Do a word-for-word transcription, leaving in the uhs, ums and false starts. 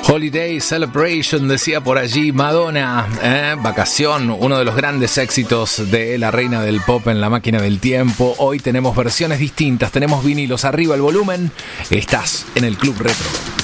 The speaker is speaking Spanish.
Holiday Celebration, decía por allí Madonna, ¿eh? Vacación, uno de los grandes éxitos de la reina del pop en la máquina del tiempo. Hoy tenemos versiones distintas, tenemos vinilos, arriba el volumen, estás en el Club Retro.